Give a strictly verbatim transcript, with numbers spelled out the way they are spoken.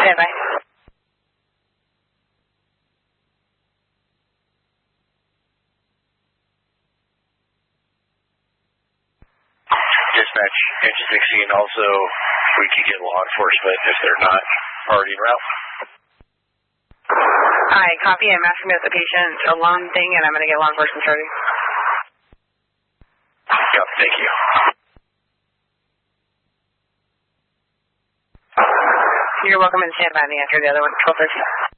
Stand by. Dispatch, engine sixteen, also we can get law enforcement if they're not already en route. Hi, copy. I'm asking about the patient alone thing, and I'm going to get law enforcement started. Yep, thank you. You're welcome and stand by me after the other one. twelve thirty.